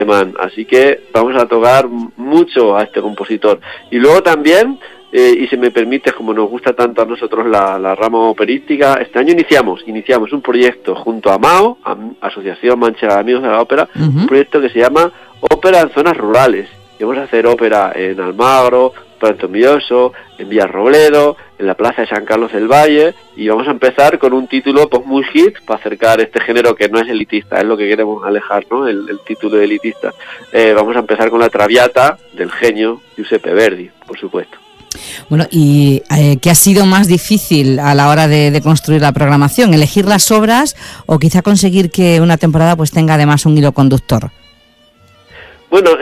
alemán, así que vamos a tocar mucho a este compositor. Y luego también, y si me permites, como nos gusta tanto a nosotros la rama operística, este año iniciamos un proyecto junto a MAO, Asociación Mancha de Amigos de la Ópera, un proyecto que se llama Ópera en Zonas Rurales. Y vamos a hacer ópera en Almagro, en Tomilloso, en Villarrobledo, en la Plaza de San Carlos del Valle, y vamos a empezar con un título pues muy hit para acercar este género que no es elitista, es lo que queremos alejar, ¿no? El título de elitista. Vamos a empezar con la Traviata del genio Giuseppe Verdi, por supuesto. Bueno, ¿y qué ha sido más difícil a la hora de construir la programación? ¿Elegir las obras o quizá conseguir que una temporada pues tenga además un hilo conductor? Bueno,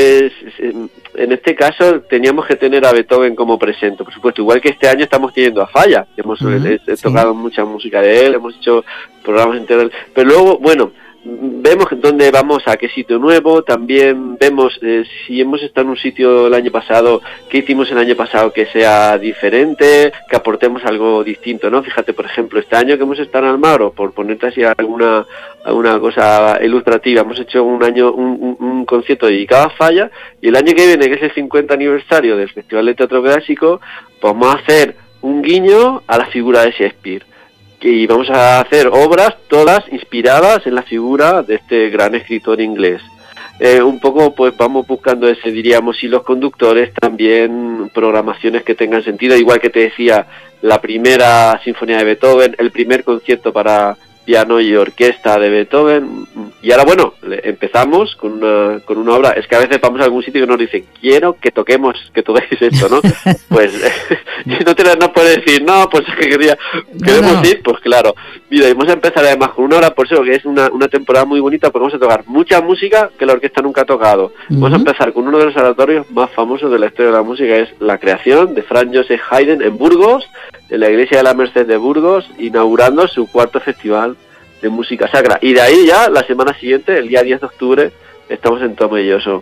en este caso teníamos que tener a Beethoven como presente, por supuesto, igual que este año estamos teniendo a Falla, hemos tocado mucha música de él, hemos hecho programas enteros, pero luego, bueno, vemos dónde vamos, a qué sitio nuevo, también vemos si hemos estado en un sitio el año pasado, qué hicimos el año pasado que sea diferente, que aportemos algo distinto, ¿no? Fíjate, por ejemplo, este año que hemos estado en Almagro, por ponerte así alguna cosa ilustrativa, hemos hecho un concierto dedicado a Falla, y el año que viene, que es el 50 aniversario del Festival de Teatro Clásico, pues vamos a hacer un guiño a la figura de Shakespeare. Y vamos a hacer obras todas inspiradas en la figura de este gran escritor inglés. Un poco pues vamos buscando ese, diríamos, hilos conductores, también programaciones que tengan sentido, igual que te decía, la primera sinfonía de Beethoven, el primer concierto para piano y orquesta de Beethoven, y ahora bueno, empezamos con una obra, es que a veces vamos a algún sitio que nos dicen, quiero que toquéis esto, ¿no? Pues no puedes decir, no, pues es que queremos ir, pues claro, mira, vamos a empezar además con una obra, por eso que es una temporada muy bonita, porque vamos a tocar mucha música que la orquesta nunca ha tocado. Vamos a empezar con uno de los oratorios más famosos de la historia de la música, es La Creación, de Franz Joseph Haydn en Burgos, en la iglesia de la Merced de Burgos, inaugurando su cuarto festival de música sacra. Y de ahí ya, la semana siguiente, el día 10 de octubre, estamos en Tomelloso,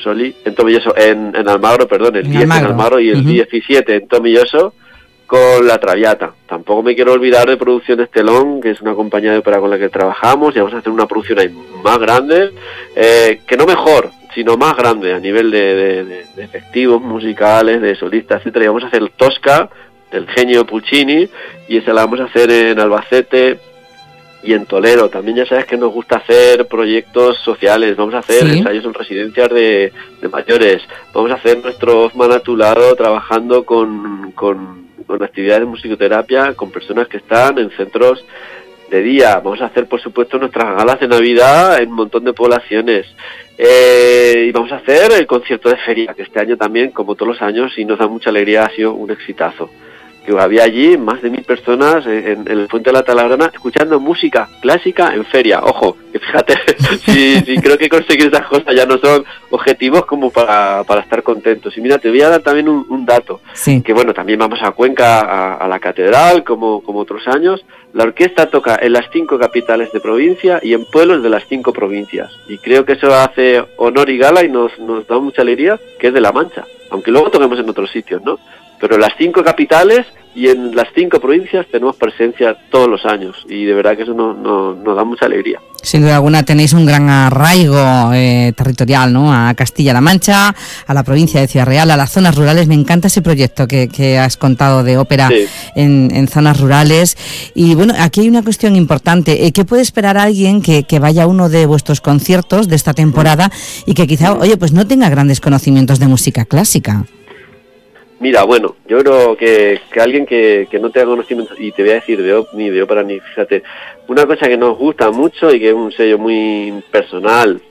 en Almagro, perdón, el 10 en Almagro y el 17 en Tomelloso, con la Traviata. Tampoco me quiero olvidar de Producciones Telón, que es una compañía de ópera con la que trabajamos, y vamos a hacer una producción ahí más grande, que no mejor, sino más grande, a nivel de efectivos musicales, de solistas, etcétera. Y vamos a hacer Tosca, del genio Puccini, y esa la vamos a hacer en Albacete y en Toledo. También ya sabes que nos gusta hacer proyectos sociales, vamos a hacer ensayos en residencias de mayores, vamos a hacer nuestro Hoffman a tu lado, trabajando con actividades de musicoterapia con personas que están en centros de día. Vamos a hacer, por supuesto, nuestras galas de Navidad en un montón de poblaciones. Y vamos a hacer el concierto de feria, que este año también, como todos los años, y nos da mucha alegría, ha sido un exitazo. Que había allí más de 1.000 personas en el Fuente de la Talagrana escuchando música clásica en feria. Ojo, que fíjate, si creo que conseguir esas cosas ya no son objetivos como para estar contentos. Y mira, te voy a dar también un dato, que bueno, también vamos a Cuenca, a la catedral, como otros años. La orquesta toca en las 5 capitales de provincia y en pueblos de las 5 provincias. Y creo que eso hace honor y gala y nos da mucha alegría, que es de La Mancha. Aunque luego toquemos en otros sitios, ¿no? Pero en las 5 capitales y en las 5 provincias tenemos presencia todos los años, y de verdad que eso nos da mucha alegría. Sin duda alguna tenéis un gran arraigo territorial, ¿no? A Castilla-La Mancha, a la provincia de Ciudad Real, a las zonas rurales. Me encanta ese proyecto que has contado de ópera en zonas rurales. Y bueno, aquí hay una cuestión importante. ¿Qué puede esperar alguien que vaya a uno de vuestros conciertos de esta temporada y que quizá, pues no tenga grandes conocimientos de música clásica? Mira, bueno, yo creo que alguien que no tenga conocimiento, y te voy a decir ni de ópera, ni, fíjate, una cosa que nos gusta mucho y que es un sello muy personal,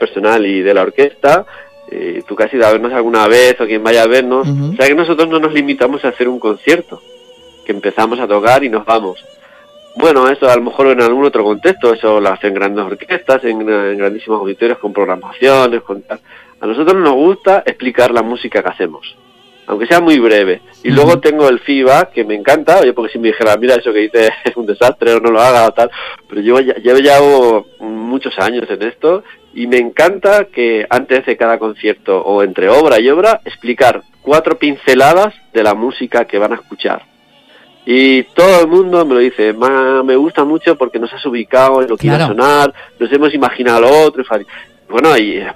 y de la orquesta, tú que has ido a vernos alguna vez o quien vaya a vernos, o sea que nosotros no nos limitamos a hacer un concierto, que empezamos a tocar y nos vamos. Bueno, eso a lo mejor en algún otro contexto, eso lo hacen grandes orquestas, en grandísimos auditorios, con programaciones, con tal. A nosotros nos gusta explicar la música que hacemos, aunque sea muy breve. Y luego tengo el feedback, que me encanta, oye, porque si me dijera, mira, eso que dices es un desastre o no lo haga o tal, pero llevo ya muchos años en esto, y me encanta que antes de cada concierto, o entre obra y obra, explicar 4 pinceladas de la música que van a escuchar. Y todo el mundo me lo dice, me gusta mucho porque nos has ubicado en lo que iba a sonar, nos hemos imaginado lo otro, bueno, y